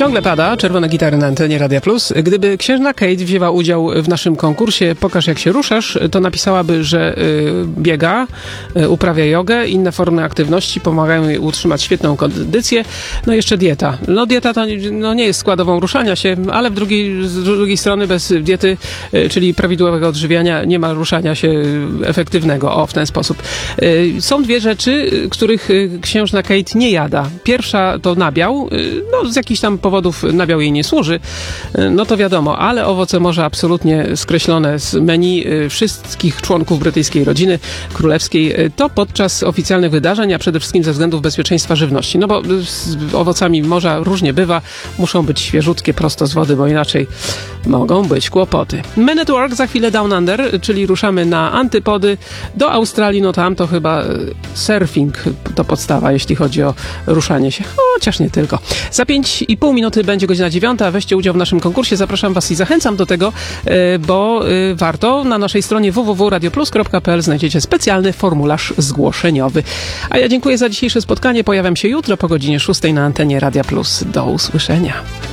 Ciągle pada, czerwone gitary na antenie Radia Plus. Gdyby księżna Kate wzięła udział w naszym konkursie Pokaż jak się ruszasz, to napisałaby, że biega, uprawia jogę, inne formy aktywności pomagają jej utrzymać świetną kondycję. No jeszcze dieta. No dieta to nie jest składową ruszania się, ale z drugiej strony bez diety, czyli prawidłowego odżywiania, nie ma ruszania się efektywnego. O, w ten sposób. Są dwie rzeczy, których księżna Kate nie jada. Pierwsza to nabiał. No z jakichś tam powodów nabiał jej nie służy, no to wiadomo, ale owoce morza absolutnie skreślone z menu wszystkich członków brytyjskiej rodziny królewskiej, to podczas oficjalnych wydarzeń, a przede wszystkim ze względów bezpieczeństwa żywności. No bo z owocami morza różnie bywa, muszą być świeżutkie, prosto z wody, bo inaczej mogą być kłopoty. Men at Work, za chwilę Down Under, czyli ruszamy na antypody do Australii, no tam to chyba surfing to podstawa, jeśli chodzi o ruszanie się, chociaż nie tylko. Za 5,5 minuty będzie godzina 9. Weźcie udział w naszym konkursie. Zapraszam Was i zachęcam do tego, bo warto. Na naszej stronie www.radioplus.pl znajdziecie specjalny formularz zgłoszeniowy. A ja dziękuję za dzisiejsze spotkanie. Pojawiam się jutro po godzinie 6 na antenie Radia Plus. Do usłyszenia.